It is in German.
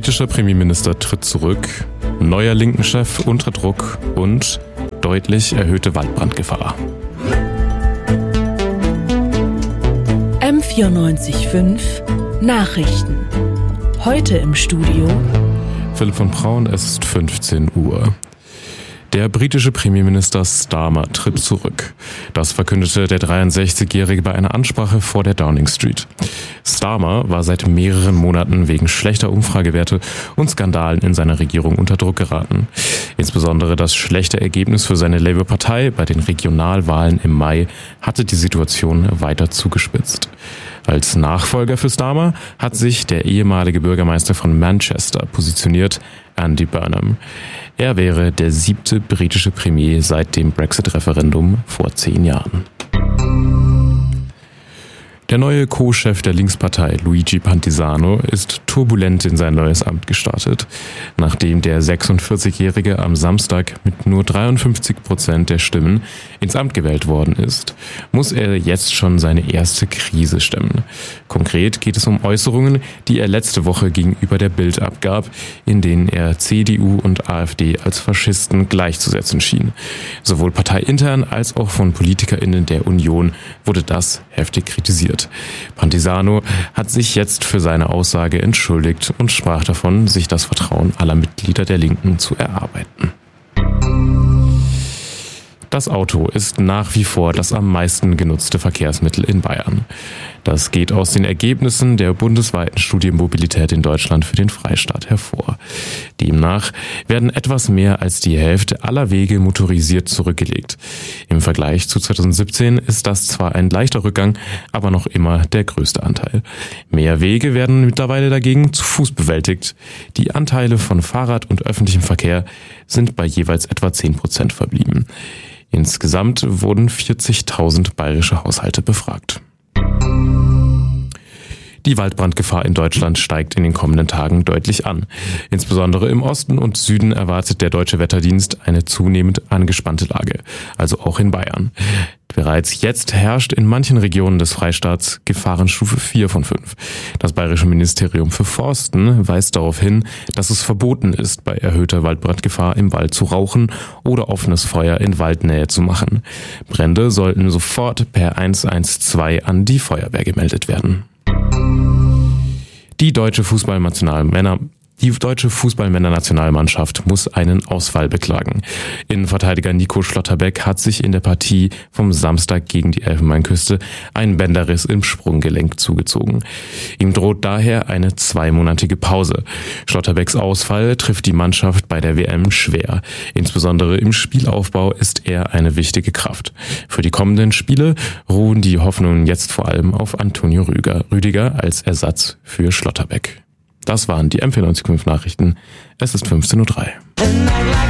Britischer Premierminister tritt zurück, neuer Linken-Chef unter Druck und deutlich erhöhte Waldbrandgefahr. M94.5 Nachrichten. Heute im Studio Philipp von Braun, es ist 15 Uhr. Der britische Premierminister Starmer tritt zurück. Das verkündete der 63-Jährige bei einer Ansprache vor der Downing Street. Starmer war seit mehreren Monaten wegen schlechter Umfragewerte und Skandalen in seiner Regierung unter Druck geraten. Insbesondere das schlechte Ergebnis für seine Labour-Partei bei den Regionalwahlen im Mai hatte die Situation weiter zugespitzt. Als Nachfolger für Starmer hat sich der ehemalige Bürgermeister von Manchester positioniert, Andy Burnham. Er wäre der 7. britische Premier seit dem Brexit-Referendum vor 10 Jahren. Der neue Co-Chef der Linkspartei, Luigi Pantisano, ist turbulent in sein neues Amt gestartet. Nachdem der 46-Jährige am Samstag mit nur 53% der Stimmen ins Amt gewählt worden ist, muss er jetzt schon seine erste Krise stemmen. Konkret geht es um Äußerungen, die er letzte Woche gegenüber der Bild abgab, in denen er CDU und AfD als Faschisten gleichzusetzen schien. Sowohl parteiintern als auch von PolitikerInnen der Union wurde das heftig kritisiert. Pantisano hat sich jetzt für seine Aussage entschuldigt und sprach davon, sich das Vertrauen aller Mitglieder der Linken zu erarbeiten. Das Auto ist nach wie vor das am meisten genutzte Verkehrsmittel in Bayern. Das geht aus den Ergebnissen der bundesweiten Studie Mobilität in Deutschland für den Freistaat hervor. Demnach werden etwas mehr als die Hälfte aller Wege motorisiert zurückgelegt. Im Vergleich zu 2017 ist das zwar ein leichter Rückgang, aber noch immer der größte Anteil. Mehr Wege werden mittlerweile dagegen zu Fuß bewältigt. Die Anteile von Fahrrad und öffentlichem Verkehr sind bei jeweils etwa 10% verblieben. Insgesamt wurden 40.000 bayerische Haushalte befragt. Die Waldbrandgefahr in Deutschland steigt in den kommenden Tagen deutlich an. Insbesondere im Osten und Süden erwartet der Deutsche Wetterdienst eine zunehmend angespannte Lage, also auch in Bayern. Bereits jetzt herrscht in manchen Regionen des Freistaats Gefahrenstufe 4 von 5. Das Bayerische Ministerium für Forsten weist darauf hin, dass es verboten ist, bei erhöhter Waldbrandgefahr im Wald zu rauchen oder offenes Feuer in Waldnähe zu machen. Brände sollten sofort per 112 an die Feuerwehr gemeldet werden. Die deutsche Fußballmännernationalmannschaft muss einen Ausfall beklagen. Innenverteidiger Nico Schlotterbeck hat sich in der Partie vom Samstag gegen die Elfenbeinküste einen Bänderriss im Sprunggelenk zugezogen. Ihm droht daher eine 2-monatige Pause. Schlotterbecks Ausfall trifft die Mannschaft bei der WM schwer. Insbesondere im Spielaufbau ist er eine wichtige Kraft. Für die kommenden Spiele ruhen die Hoffnungen jetzt vor allem auf Antonio Rüdiger als Ersatz für Schlotterbeck. Das waren die M94.5 Nachrichten. Es ist 15:03 Uhr.